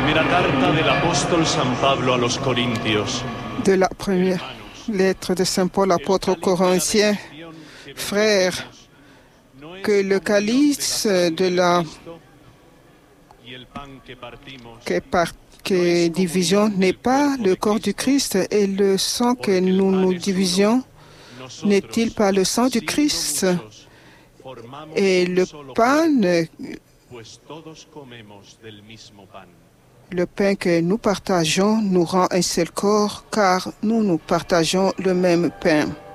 Primera carta del apóstol San Pablo a los Corintios. De la première lettre de Saint Paul, apôtre aux Corinthiens. Frères, que le calice que division n'est pas le corps du Christ, et le sang que nous divisions n'est-il pas le sang du Christ? Et le pain que nous partageons nous rend un seul corps, car nous partageons le même pain.